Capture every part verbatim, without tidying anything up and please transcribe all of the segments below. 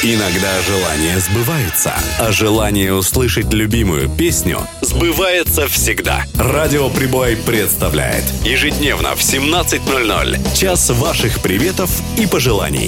Иногда желания сбываются, а желание услышать любимую песню сбывается всегда. Радио Прибой представляет ежедневно в семнадцать ноль ноль час ваших приветов и пожеланий.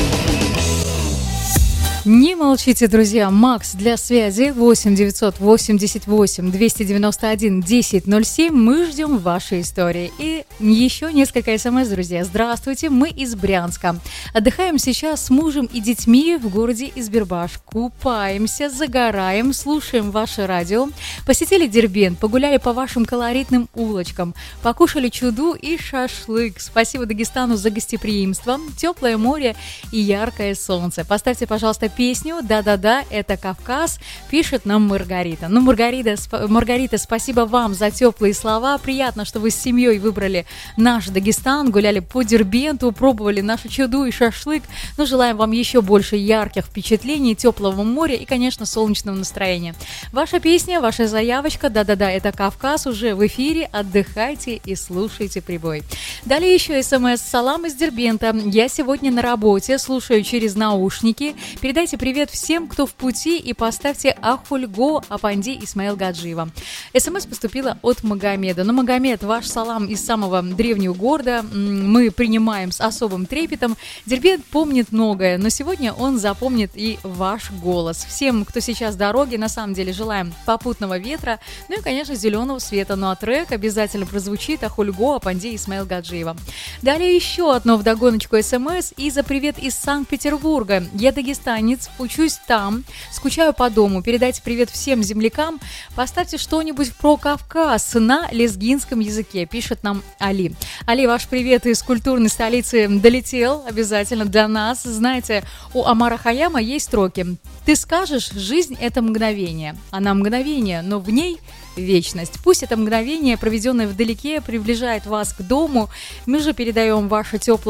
Не молчите, друзья. Макс для связи восемь девятьсот восемьдесят восемь двести девяносто один десять ноль семь. Мы ждем вашей истории. И еще несколько смс, друзья. Здравствуйте, мы из Брянска. Отдыхаем сейчас с мужем и детьми в городе Избербаш. Купаемся, загораем, слушаем ваше радио. Посетили Дербент, погуляли по вашим колоритным улочкам, покушали чуду и шашлык. Спасибо Дагестану за гостеприимство, теплое море и яркое солнце. Поставьте, пожалуйста, песню «Да-да-да, это Кавказ», пишет нам Маргарита. Ну, Маргарита, сп- Маргарита, спасибо вам за теплые слова. Приятно, что вы с семьей выбрали наш Дагестан, гуляли по Дербенту, пробовали нашу чуду и шашлык. Ну, желаем вам еще больше ярких впечатлений, теплого моря и, конечно, солнечного настроения. Ваша песня, ваша заявочка «Да-да-да, это Кавказ» уже в эфире. Отдыхайте и слушайте Прибой. Далее еще смс. Салам из Дербента. Я сегодня на работе, слушаю через наушники. Передайте привет всем, кто в пути, и поставьте Ахульго Апанди Исмаил Гаджиева. СМС поступила от Магомеда. Но, Магомед, ваш салам из самого древнего города мы принимаем с особым трепетом. Дербент помнит многое, но сегодня он запомнит и ваш голос. Всем, кто сейчас в дороге, на самом деле желаем попутного ветра, ну и, конечно, зеленого света. Ну а трек обязательно прозвучит Ахульго Апанди Исмаил Гаджиева. Далее еще одно вдогоночку СМС. И за привет из Санкт-Петербурга. Я дагестанец, учусь там, скучаю по дому. Передайте привет всем землякам. Поставьте что-нибудь про Кавказ на лезгинском языке, пишет нам Али. Али, ваш привет из культурной столицы долетел обязательно до нас. Знаете, у Омара Хайяма есть строки: «Ты скажешь, жизнь – это мгновение. Она мгновение, но в ней вечность. Пусть это мгновение, проведенное вдалеке, приближает вас к дому. Мы же передаем ваше теплое